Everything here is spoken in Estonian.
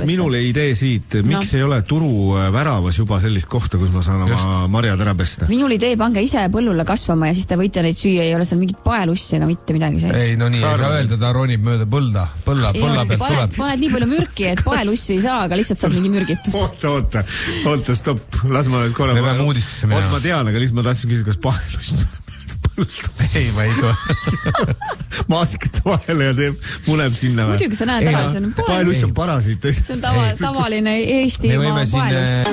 minule idee siit, miks ei ole turu väravas juba sellist kohta, kus ma saan oma marjad ära pesta? Minul idee, pange ise põllule kasvama ja siis te võite neid süüa, ei ole seal mingit paelussi ega mitte midagi sees. Ei, no nii ei saa öelda, ta ronib mööda põlla pealt tuleb. Paned nii palju mürki, et paelussi ei saa, aga lihtsalt saad mingi mürgitus. Oota, stopp, las ma nüüd korra. Me peame uudistesse minna. Ma tean, aga lihtsalt ma tahtsin küsida, kas paelust ei, ma ei tule. Maasikate vahele ja muneb sinna. Muidugi sa näed ära, see on paelus on parasiit. See on tavaline Eesti maa paelus.